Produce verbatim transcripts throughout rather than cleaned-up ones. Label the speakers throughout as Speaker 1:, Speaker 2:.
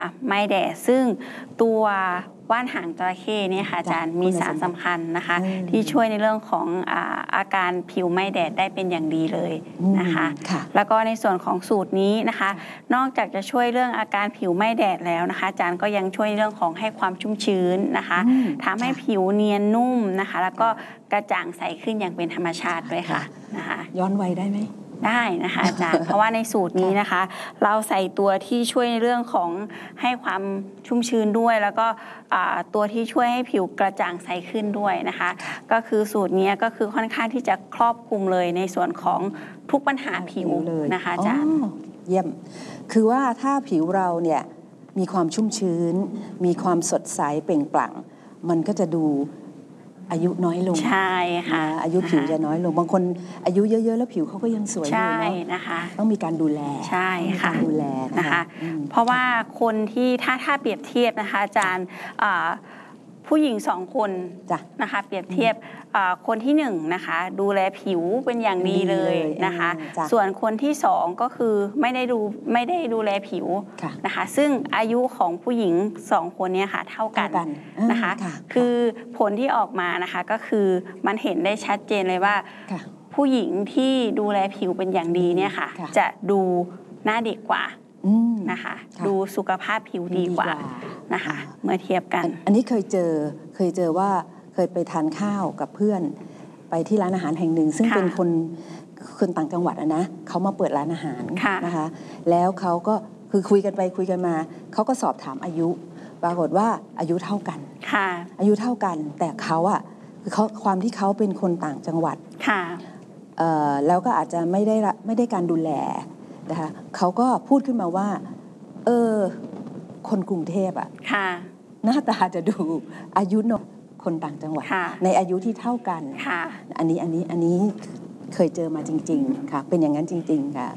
Speaker 1: ไม้แดดซึ่งตัวว่านหางจระเข้เนี่ยค่ะอาจารย์มีสารสำคัญนะคะที่ช่วยในเรื่องของอาอาการผิวไหม้แดดได้เป็นอย่างดีเลยนะคะแล้วก็ในส่วนของสูตรนี้นะคะนอกจากจะช่วยเรื่องอาการผิวไหม้แดดแล้วนะคะอาจารย์ก็ยังช่วยเรื่องของให้ความชุ่มชื้นนะคะทำให้ผิวเนียนนุ่มนะคะแล้วก็กระจ่างใสขึ้นอย่างเป็นธรรมชาติด้วยค่ะนะคะ
Speaker 2: ย้อนวัยได้ไหม
Speaker 1: ได้นะคะอาจารย์ เพราะว่าในสูตรนี้นะคะเราใส่ตัวที่ช่วยในเรื่องของให้ความชุ่มชื้นด้วยแล้วก็ตัวที่ช่วยให้ผิวกระจ่างใสขึ้นด้วยนะคะก็คือสูตรนี้ก็คือค่อนข้างที่จะครอบคลุมเลยในส่วนของทุกปัญหาผิวเลยนะคะอาจารย์
Speaker 2: เยี่ยมคือว่าถ้าผิวเราเนี่ยมีความชุ่มชื้นมีความสดใสเปล่งปลั่งมันก็จะดูอายุน้อยลง
Speaker 1: ใช่ค่ะ
Speaker 2: อายุผิวจะน้อยลงบางคนอายุเยอะๆแล้วผิวเขาก็ยังสวยอยู่เนาะ
Speaker 1: นะคะ
Speaker 2: ต้องมีการดูแล
Speaker 1: ใช่ค่ะ
Speaker 2: ดูแล
Speaker 1: นะคะเพราะว่าคนที่ถ้าถ้าเปรียบเทียบนะคะอาจารย์ผู้หญิงสองคนนะคะเปรียบเทียบคนที่หนึ่งนะคะดูแลผิวเป็นอย่างดีเลยนะคะส่วนคนที่สองก็คือไม่ได้ดูไม่ได้ดูแลผิวนะคะซึ่งอายุของผู้หญิงสองคนนี้ค่ะเท่ากันนะคะคือผลที่ออกมานะคะก็คือมันเห็นได้ชัดเจนเลยว่าผู้หญิงที่ดูแลผิวเป็นอย่างดีเนี่ยค่ะจะดูหน้าเด็กกว่านะคะดูสุขภาพผิวดีกว่านะคะเมื่อเทียบกัน
Speaker 2: อันนี้เคยเจอเคยเจอว่าเคยไปทานข้าวกับเพื่อนไปที่ร้านอาหารแห่งหนึ่งซึ่งเป็นคนคนต่างจังหวัดนะเขามาเปิดร้านอาหารนะคะแล้วเขาก็คือคุยกันไปคุยกันมาเขาก็สอบถามอายุปรากฏว่าอายุเท่ากันอายุเท่ากันแต่เขาอะคือเขาความที่เขาเป็นคนต่างจังหวัดแล้วก็อาจจะไม่ได้ไม่ได้การดูแลนะคะเขาก็พูดขึ้นมาว่าเออคนกรุงเทพอะหน้าตาจะดูอายุน้อยคนต่างจังหวัดในอายุที่เท่ากันอันนี้อันนี้อันนี้เคยเจอมาจริงๆค่ะเป็นอย่างนั้นจริงๆค่ะ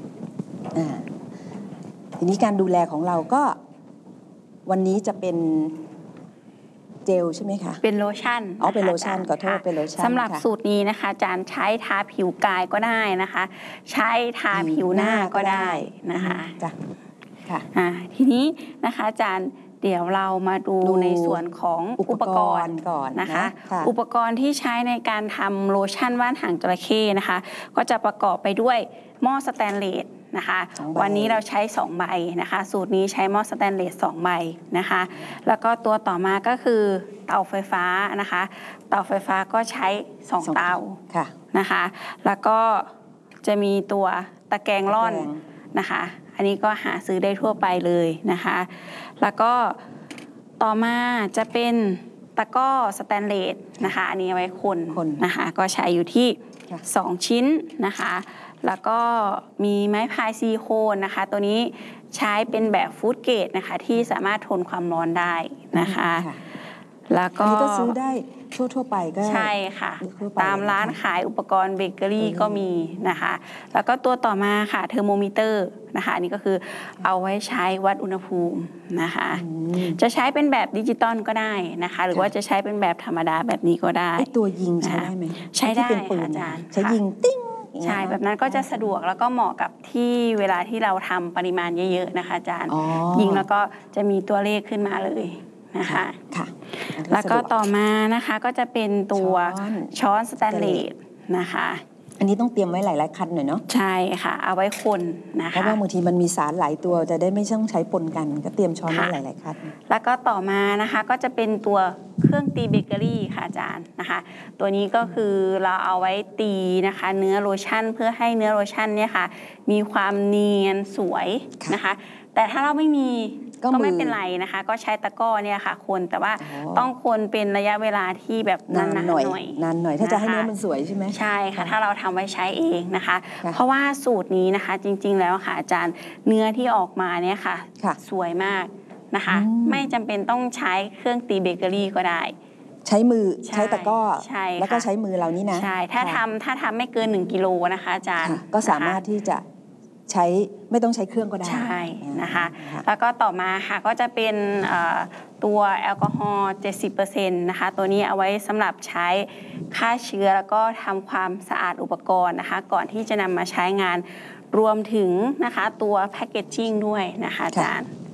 Speaker 2: ทีนี้การดูแลของเราก็วันนี้จะเป็นเจลใช่ไหมคะ
Speaker 1: เป็นโลชั่น
Speaker 2: อ๋อเป็นโลชั่นขอโทษเป็นโลชั่น
Speaker 1: สำหรับสูตรนี้นะคะอาจารย์ใช้ทาผิวกายก็ได้นะคะใช้ทาผิวหน้าก็ได้นะคะ
Speaker 2: จ้ะค่ะ
Speaker 1: ทีนี้นะคะอาจารย์เดี๋ยวเรามาดูในส่วนของอุปกรณ์
Speaker 2: ก่อน
Speaker 1: นะคะอุปกรณ์ที่ใช้ในการทำโลชั่นว่านหางจระเข้นะคะก็จะประกอบไปด้วยหม้อสแตนเลสนะคะวันนี้เราใช้สองใบนะคะสูตรนี้ใช้หม้อสแตนเลสสองใบนะคะแล้วก็ตัวต่อมาก็คือเตาไฟฟ้านะคะเตาไฟฟ้าก็ใช้สองเตานะคะแล้วก็จะมีตัวตะแกรงร่อนนะคะอันนี้ก็หาซื้อได้ทั่วไปเลยนะคะแล้วก็ต่อมาจะเป็นตะกร้อสแตนเลสนะคะอันนี้เอาไว้คนนะคะก็ใช้อยู่ที่สองชิ้นนะคะแล้วก็มีไม้พายซิลิโคนนะคะตัวนี้ใช้เป็นแบบฟู้ดเกรดนะคะที่สามารถทนความร้อนได้นะคะแล้วก็
Speaker 2: ก็ซื้อได้ทั่วๆไปก็
Speaker 1: ใช่ค่ะตามร้านขายอุปกรณ์เบเกอรี่ก็มีนะคะแล้วก็ตัวต่อมาค่ะเทอร์โมมิเตอร์นะคะอันนี้ก็คือเอาไว้ใช้วัดอุณหภูมินะคะจะใช้เป็นแบบดิจิตอลก็ได้นะคะหรือว่าจะใช้เป็นแบบธรรมดาแบบนี้ก็ได้
Speaker 2: ตัวยิงใช้ได้ไหม
Speaker 1: ใช้ได้อาจารย์
Speaker 2: ใช้ยิงติ้ง
Speaker 1: ใช่แบบนั้นก็จะสะดวกแล้วก็เหมาะกับที่เวลาที่เราทำปริมาณเยอะๆนะคะอาจารย์ยิงแล้วก็จะมีตัวเลขขึ้นมาเลยนะคะแล้วก็ต่อมานะคะก็จะเป็นตัวช้อนสแตนเลสนะคะ
Speaker 2: อันนี้ต้องเตรียมไว้หลายๆคันหน่อยเนาะ
Speaker 1: ใช่ค่ะเอาไว้คนนะคะ
Speaker 2: เพราะว่าบางทีมันมีสารหลายตัวจะได้ไม่ต้องใช้ปนกันก็เตรียมช้อนไว้หลายๆคัน
Speaker 1: แล้วก็ต่อมานะคะก็จะเป็นตัวเครื่องตีเบเกอรี่ค่ะอาจารย์นะคะตัวนี้ก็คือเราเอาไว้ตีนะคะเนื้อโลชั่นเพื่อให้เนื้อโลชั่นเนี่ยค่ะมีความเนียนสวยนะคะแต่ถ้าเราไม่มีก็ไม่เป็นไรนะคะก็ใช้ตะกร้อเนี่ยค่ะคนแต่ว่าต้องคนเป็นระยะเวลาที่แบบนานๆหน่อย
Speaker 2: นานหน่อยถ้าจะให้เนื้อมันสวยใช่ไหม
Speaker 1: ใช่ค่ะถ้าเราทำไว้ใช้เองนะคะเพราะว่าสูตรนี้นะคะจริงๆแล้วค่ะอาจารย์เนื้อที่ออกมาเนี่ยค่ะสวยมากนะคะไม่จำเป็นต้องใช้เครื่องตีเบเกอรี่ก็ได้
Speaker 2: ใช้มือใช้ตะกร้อแล้วก็ใช้มือเรานี่นะ
Speaker 1: ใช่ถ้าทำถ้าทำไม่เกินหนึ่งกิโลนะคะอาจารย์
Speaker 2: ก็สามารถที่จะใช้ไม่ต้องใช้เครื่องก็ได้
Speaker 1: ใช่นะคะแล้วก็ต่อมาค่ะก็จะเป็นตัวแอลกอฮอล์ เจ็ดสิบเปอร์เซ็นต์ นะคะตัวนี้เอาไว้สำหรับใช้ฆ่าเชื้อแล้วก็ทำความสะอาดอุปกรณ์นะคะก่อนที่จะนำมาใช้งานรวมถึงนะคะตัวแพคเกจจิ้งด้วยนะคะอาจารย์